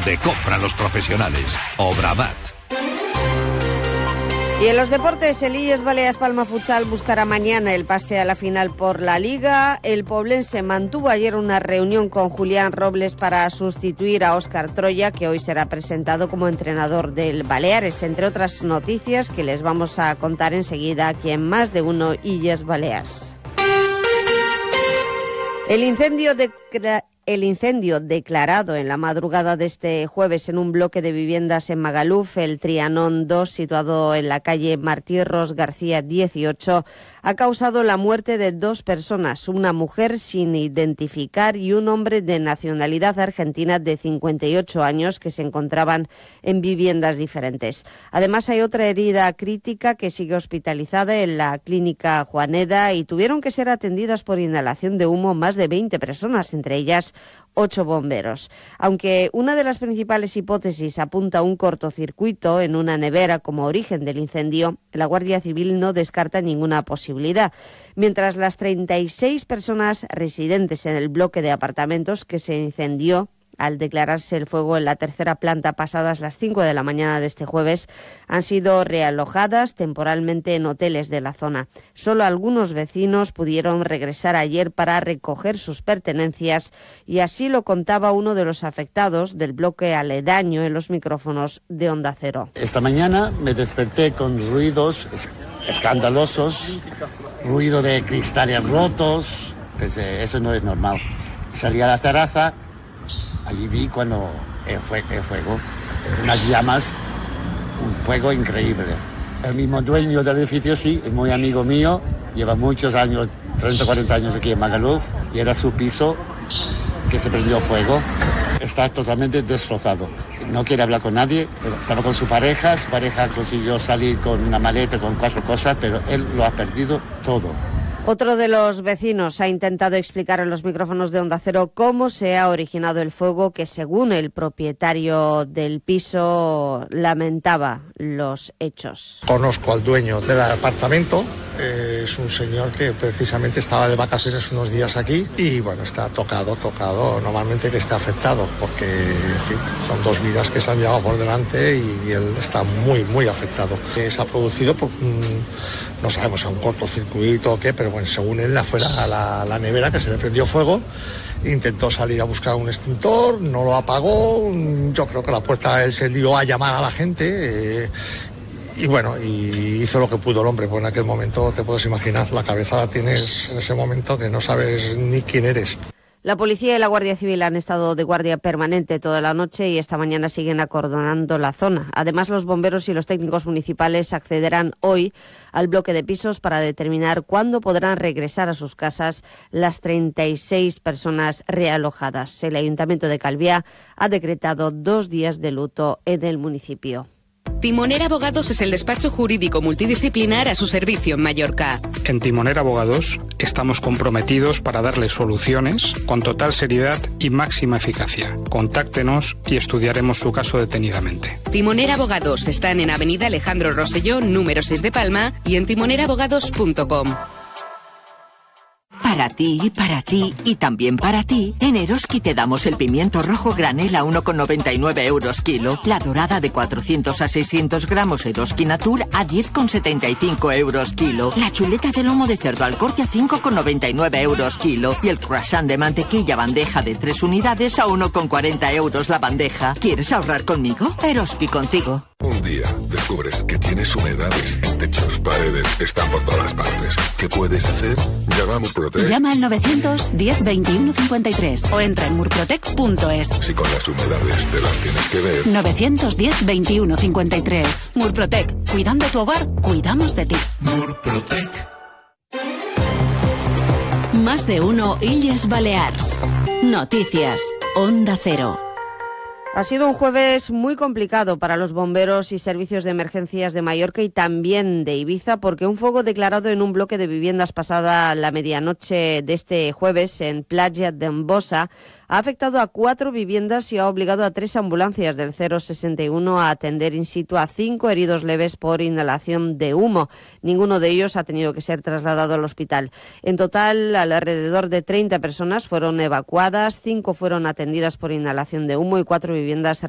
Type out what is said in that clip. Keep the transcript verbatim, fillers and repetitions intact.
donde compran los profesionales. Obramat. Y en los deportes, el Illes Balears Palma Futsal buscará mañana el pase a la final por la Liga. El poblense mantuvo ayer una reunión con Julián Robles para sustituir a Óscar Troya, que hoy será presentado como entrenador del Baleares, entre otras noticias que les vamos a contar enseguida aquí en Más de Uno Illes Balears. El incendio de... El incendio declarado en la madrugada de este jueves en un bloque de viviendas en Magaluf, el Trianón dos, situado en la calle Martí Ros García dieciocho, ha causado la muerte de dos personas, una mujer sin identificar y un hombre de nacionalidad argentina de cincuenta y ocho años que se encontraban en viviendas diferentes. Además, hay otra herida crítica que sigue hospitalizada en la clínica Juaneda y tuvieron que ser atendidas por inhalación de humo más de veinte personas, entre ellas ocho bomberos. Aunque una de las principales hipótesis apunta a un cortocircuito en una nevera como origen del incendio, la Guardia Civil no descarta ninguna posibilidad. Mientras las treinta y seis personas residentes en el bloque de apartamentos que se incendió al declararse el fuego en la tercera planta pasadas las cinco de la mañana de este jueves, han sido realojadas temporalmente en hoteles de la zona. Solo algunos vecinos pudieron regresar ayer para recoger sus pertenencias y así lo contaba uno de los afectados del bloque aledaño en los micrófonos de Onda Cero. Esta mañana me desperté con ruidos escandalosos, ruido de cristales rotos. Pensé, eso no es normal. Salí a la terraza. Allí vi cuando el, fue, el fuego, unas llamas, un fuego increíble. El mismo dueño del edificio, sí, es muy amigo mío, lleva muchos años, treinta, cuarenta años aquí en Magaluf, y era su piso que se prendió fuego. Está totalmente destrozado. No quiere hablar con nadie, estaba con su pareja, su pareja consiguió salir con una maleta, con cuatro cosas, pero él lo ha perdido todo. Otro de los vecinos ha intentado explicar en los micrófonos de Onda Cero cómo se ha originado el fuego, que según el propietario del piso lamentaba los hechos. Conozco al dueño del apartamento, eh, es un señor que precisamente estaba de vacaciones unos días aquí y bueno, está tocado, tocado, normalmente que esté afectado, porque en fin, son dos vidas que se han llevado por delante y, y él está muy, muy afectado. Eh, se ha producido por, mm, no sabemos, a un cortocircuito o qué, pero bueno, según él, afuera la, la nevera que se le prendió fuego, intentó salir a buscar un extintor, no lo apagó, yo creo que la puerta él se dio a llamar a la gente eh, y bueno, y hizo lo que pudo el hombre, pues en aquel momento te puedes imaginar, la cabeza la tienes en ese momento que no sabes ni quién eres. La policía y la Guardia Civil han estado de guardia permanente toda la noche y esta mañana siguen acordonando la zona. Además, los bomberos y los técnicos municipales accederán hoy al bloque de pisos para determinar cuándo podrán regresar a sus casas las treinta y seis personas realojadas. El Ayuntamiento de Calviá ha decretado dos días de luto en el municipio. Timoner Abogados es el despacho jurídico multidisciplinar a su servicio en Mallorca. En Timoner Abogados estamos comprometidos para darle soluciones con total seriedad y máxima eficacia. Contáctenos y estudiaremos su caso detenidamente. Timoner Abogados están en Avenida Alejandro Rosselló, número seis de Palma y en timoner abogados punto com. Para ti, para ti y también para ti, en Eroski te damos el pimiento rojo granel a uno con noventa y nueve euros kilo, la dorada de cuatrocientos a seiscientos gramos Eroski Natur a diez con setenta y cinco euros kilo, la chuleta de lomo de cerdo al corte a cinco con noventa y nueve euros kilo y el croissant de mantequilla bandeja de tres unidades a uno con cuarenta euros la bandeja. ¿Quieres ahorrar conmigo? Eroski contigo. Un día descubres que tienes humedades en techos, paredes, están por todas partes. ¿Qué puedes hacer? Llama a Murprotec. Llama al novecientos diez veintiuno cincuenta y tres o entra en murprotec punto es. Si con las humedades te las tienes que ver. novecientos diez veintiuno cincuenta y tres. Murprotec. Cuidando tu hogar, cuidamos de ti. Murprotec. Más de uno Illes Balears. Noticias. Onda Cero. Ha sido un jueves muy complicado para los bomberos y servicios de emergencias de Mallorca y también de Ibiza, porque un fuego declarado en un bloque de viviendas pasada la medianoche de este jueves en Playa de Embosa ha afectado a cuatro viviendas y ha obligado a tres ambulancias del cero sesenta y uno a atender in situ a cinco heridos leves por inhalación de humo. Ninguno de ellos ha tenido que ser trasladado al hospital. En total, alrededor de treinta personas fueron evacuadas, cinco fueron atendidas por inhalación de humo y cuatro viviendas